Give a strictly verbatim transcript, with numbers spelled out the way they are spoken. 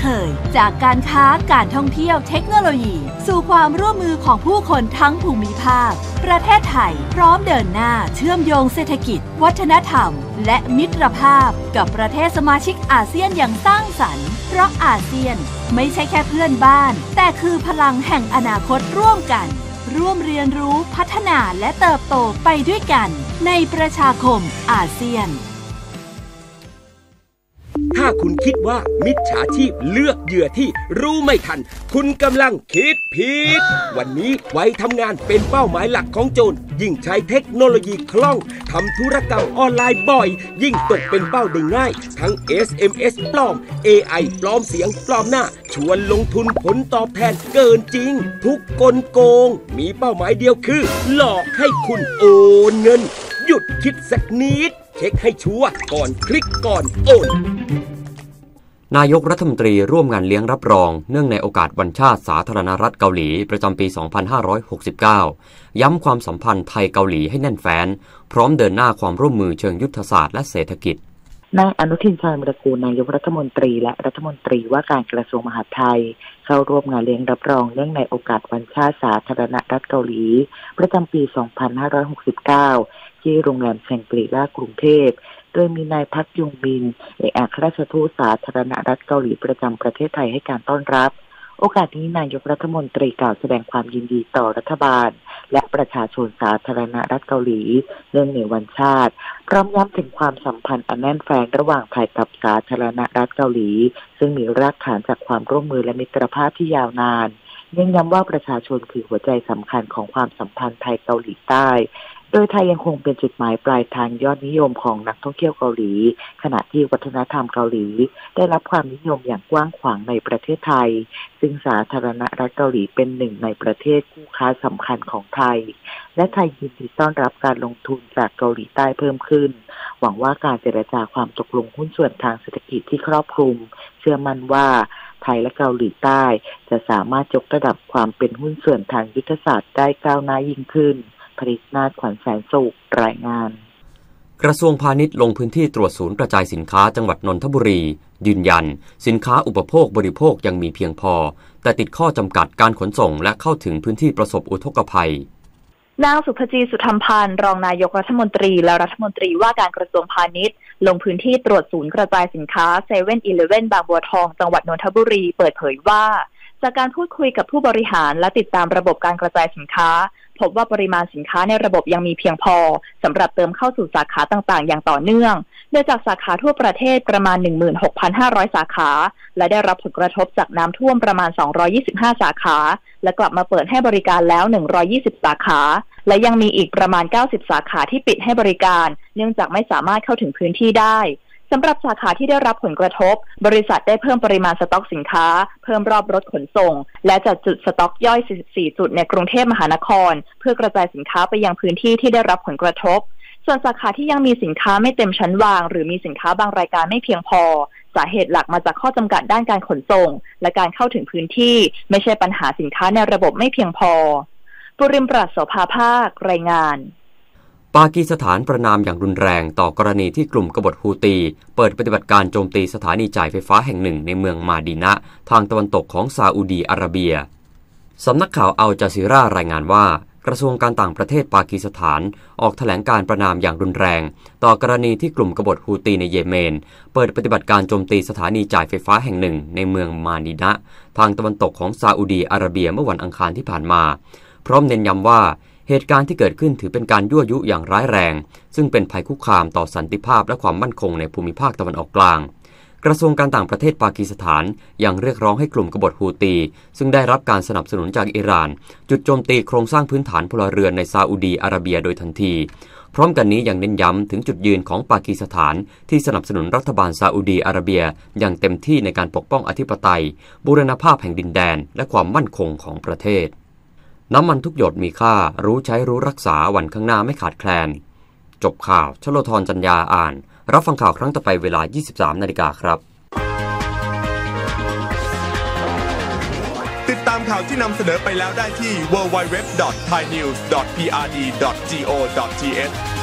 เคยจากการค้าการท่องเที่ยวเทคโนโลยีสู่ความร่วมมือของผู้คนทั้งภูมิภาคประเทศไทยพร้อมเดินหน้าเชื่อมโยงเศรษฐกิจวัฒนธรรมและมิตรภาพกับประเทศสมาชิกอาเซียนอย่างสร้างสรรค์เพราะอาเซียนไม่ใช่แค่เพื่อนบ้านแต่คือพลังแห่งอนาคตร่วมกันร่วมเรียนรู้พัฒนาและเติบโตไปด้วยกันในประชาคมอาเซียนถ้าคุณคิดว่ามิจฉาชีพเลือกเหยื่อที่รู้ไม่ทันคุณกำลังคิดผิดวันนี้วัยทำงานเป็นเป้าหมายหลักของโจรยิ่งใช้เทคโนโลยีคล่องทำธุรกรรมออนไลน์บ่อยยิ่งตกเป็นเป้าได้ง่ายทั้ง เอส เอ็ม เอส ปลอม เอ ไอ ปลอมเสียงปลอมหน้าชวนลงทุนผลตอบแทนเกินจริงทุกกลโกงมีเป้าหมายเดียวคือหลอกให้คุณโอนเงินหยุดคิดสักนิดเช็คให้ชัวร์ก่อนคลิกก่อนโอนนายกรัฐมนตรีร่วมงานเลี้ยงรับรองเนื่องในโอกาสวันชาติสาธารณรัฐเกาหลีประจำปี สองพันห้าร้อยหกสิบเก้า ย้ำความสัมพันธ์ไทยเกาหลีให้แน่นแฟ้นพร้อมเดินหน้าความร่วมมือเชิงยุทธศาสตร์และเศรษฐกิจนายอนุทินชาญวิรากูลนายกรัฐมนตรีและรัฐมนตรีว่าการกระทรวงมหาดไทยเข้าร่วมงานเลี้ยงรับรองเนื่องในโอกาสวันชาติสาธารณรัฐเกาหลีประจำปี สองพันห้าร้อยหกสิบเก้า ที่โรงแรมแชงกรีลากรุงเทพโดยมีนายพักยุงบินเอกอัครราชทูตสาธารณรัฐเกาหลีประจำประเทศไทยให้การต้อนรับโอกาสนี้นายกรัฐมนตรีกล่าวแสดงความยินดีต่อรัฐบาลและประชาชนสาธารณรัฐเกาหลีเนื่องในวันชาติพร้อมย้ำถึงความสัมพันธ์อันแน่นแฟ้นระหว่างไทยกับสาธารณรัฐเกาหลีซึ่งมีรากฐานจากความร่วมมือและมิตรภาพที่ยาวนานเน้นย้ำว่าประชาชนคือหัวใจสำคัญของความสัมพันธ์ไทยเกาหลีใต้โดยไทยยังคงเป็นจุดหมายปลายทางยอดนิยมของนักท่องเที่ยวเกาหลีขณะที่วัฒนธรรมเกาหลีได้รับความนิยมอย่างกว้างขวางในประเทศไทยซึ่งสาธารณรัฐเกาหลีเป็นหนึ่งในประเทศคู่ค้าสำคัญของไทยและไทยยินดีต้อนรับการลงทุนจากเกาหลีใต้เพิ่มขึ้นหวังว่าการเจรจาความตกลงหุ้นส่วนทางเศรษฐกิจที่ครอบคลุมเชื่อมั่นว่าไทยและเกาหลีใต้จะสามารถยกระดับความเป็นหุ้นส่วนทางยุทธศาสตร์ได้ก้าวหน้ายิ่งขึ้นผลิตนาถขวัญแสนสุขรายงานกระทรวงพาณิชย์ลงพื้นที่ตรวจศูนย์กระจายสินค้าจังหวัดนนทบุรียืนยันสินค้าอุปโภคบริโภคยังมีเพียงพอแต่ติดข้อจำกัดการขนส่งและเข้าถึงพื้นที่ประสบอุทกภัยนางสุภจีสุธรรมพันธ์รองนายกรัฐมนตรีและรัฐมนตรีว่าการกระทรวงพาณิชย์ลงพื้นที่ตรวจศูนย์กระจายสินค้าเซเว่นอีเลฟเว่นบางบัวทองจังหวัดนนทบุรีเปิดเผยว่าจากการพูดคุยกับผู้บริหารและติดตามระบบการกระจายสินค้าพบว่าปริมาณสินค้าในระบบยังมีเพียงพอสำหรับเติมเข้าสู่สาขาต่างๆอย่างต่อเนื่องโดยจากสาขาทั่วประเทศประมาณ หนึ่งหมื่นหกพันห้าร้อย สาขาและได้รับผลกระทบจากน้ำท่วมประมาณสองร้อยยี่สิบห้าสาขาและกลับมาเปิดให้บริการแล้วหนึ่งร้อยยี่สิบสาขาและยังมีอีกประมาณเก้าสิบสาขาที่ปิดให้บริการเนื่องจากไม่สามารถเข้าถึงพื้นที่ได้สำหรับสาขาที่ได้รับผลกระทบบริษัทได้เพิ่มปริมาณสต็อกสินค้าเพิ่มรอบรถขนส่งและจัดจุดสต็อกย่อยสี่สิบสี่จุดในกรุงเทพมหานครเพื่อกระจายสินค้าไปยังพื้นที่ที่ได้รับผลกระทบส่วนสาขาที่ยังมีสินค้าไม่เต็มชั้นวางหรือมีสินค้าบางรายการไม่เพียงพอสาเหตุหลักมาจากข้อจำกัดด้านการขนส่งและการเข้าถึงพื้นที่ไม่ใช่ปัญหาสินค้าในระบบไม่เพียงพอปุริมปราศโสภาภาครายงานปากีสถานประนามอย่างรุนแรงต่อกรณีที่กลุ่มกบฏฮูตีเปิดปฏิบัติการโจมตีสถานีจ่ายไฟฟ้าแห่งหนึ่งในเมืองมาดีนะห์ทางตะวันตกของซาอุดีอาระเบียสำนักข่าวอัลจาซีรารายงานว่ากระทรวงการต่างประเทศปากีสถานออกแถลงการประนามอย่างรุนแรงต่อกรณีที่กลุ่มกบฏฮูตีในเยเมนเปิดปฏิบัติการโจมตีสถานีจ่ายไฟฟ้าแห่งหนึ่งในเมืองมาดีนะห์ทางตะวันตกของซาอุดีอาระเบียเมื่อวันอังคารที่ผ่านมาพร้อมเน้นย้ำว่าเหตุการณ์ที่เกิดขึ้นถือเป็นการยั่วยุอย่างร้ายแรงซึ่งเป็นภัยคุกคามต่อสันติภาพและความมั่นคงในภูมิภาคตะวันออกกลางกระทรวงการต่างประเทศปากีสถานยังเรียกร้องให้กลุ่มกบฏฮูตีซึ่งได้รับการสนับสนุนจากอิหร่านจุดโจมตีโครงสร้างพื้นฐานพลเรือนในซาอุดีอาระเบียโดยทันทีพร้อมกันนี้ยังเน้นย้ำถึงจุดยืนของปากีสถานที่สนับสนุนรัฐบาลซาอุดีอาระเบียอย่างเต็มที่ในการปกป้องอธิปไตยบูรณภาพแห่งดินแดนและความมั่นคงของประเทศน้ำมันทุกหยดมีค่ารู้ใช้รู้รักษาวันข้างหน้าไม่ขาดแคลนจบข่าวชโลธรจัญญาอ่านรับฟังข่าวครั้งต่อไปเวลา ยี่สิบสามนาฬิกาครับติดตามข่าวที่นำเสนอไปแล้วได้ที่ ดับเบิลยู ดับเบิลยู ดับเบิลยู ดอท ไทยนิวส์ ดอท พี อาร์ ดี ดอท จี โอ ดอท ที เอช